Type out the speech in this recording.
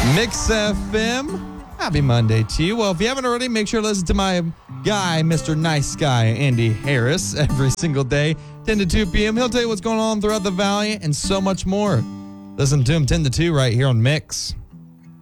Mix FM. Happy Monday to you. Well, if you haven't already, make sure to listen to my guy, Mr. Nice Guy, Andy Harris, every single day, 10 to 2 p.m. He'll tell you what's going on throughout the valley and so much more. Listen to him 10 to 2 right here on Mix.